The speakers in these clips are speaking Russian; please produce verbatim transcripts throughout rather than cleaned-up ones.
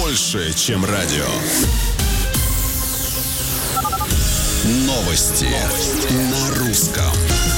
больше, чем радио. Новости на русском.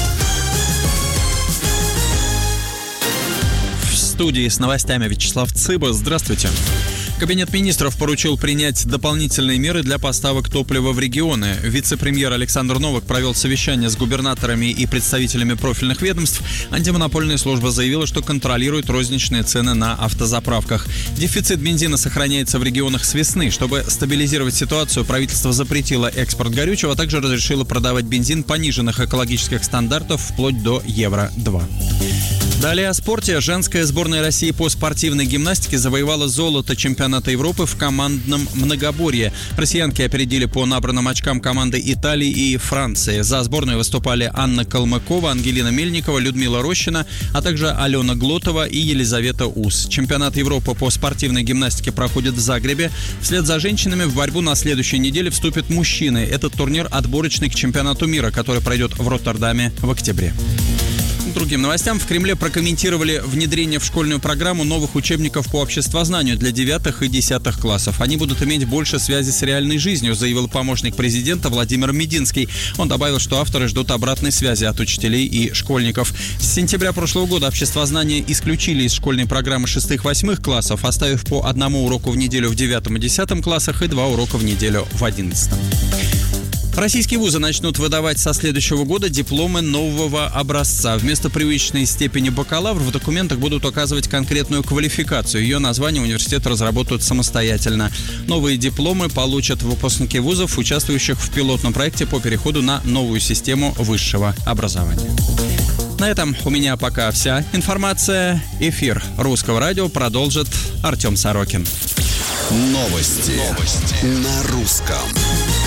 В студии с новостями Вячеслав Цыба. Здравствуйте. Кабинет министров поручил принять дополнительные меры для поставок топлива в регионы. Вице-премьер Александр Новак провел совещание с губернаторами и представителями профильных ведомств. Антимонопольная служба заявила, что контролирует розничные цены на автозаправках. Дефицит бензина сохраняется в регионах с весны. Чтобы стабилизировать ситуацию, правительство запретило экспорт горючего, а также разрешило продавать бензин пониженных экологических стандартов вплоть до евро два. Далее о спорте. Женская сборная России по спортивной гимнастике завоевала золото чемпионата Европы в командном многоборье. Россиянки опередили по набранным очкам команды Италии и Франции. За сборную выступали Анна Калмыкова, Ангелина Мельникова, Людмила Рощина, а также Алена Глотова и Елизавета Ус. Чемпионат Европы по спортивной гимнастике проходит в Загребе. Вслед за женщинами в борьбу на следующей неделе вступят мужчины. Этот турнир отборочный к чемпионату мира, который пройдет в Роттердаме в октябре. Другим новостям. В Кремле прокомментировали внедрение в школьную программу новых учебников по обществознанию для девятых и десятых классов. Они будут иметь больше связи с реальной жизнью, заявил помощник президента Владимир Мединский. Он добавил, что авторы ждут обратной связи от учителей и школьников. С сентября прошлого года обществознание исключили из школьной программы шестых-восьмых классов, оставив по одному уроку в неделю в девятом и десятом классах и два урока в неделю в одиннадцатом. Российские вузы начнут выдавать со следующего года дипломы нового образца. Вместо привычной степени бакалавр в документах будут указывать конкретную квалификацию. Ее название университет разработают самостоятельно. Новые дипломы получат выпускники вузов, участвующих в пилотном проекте по переходу на новую систему высшего образования. На этом у меня пока вся информация. Эфир Русского радио продолжит Артем Сорокин. Новости, Новости. на русском.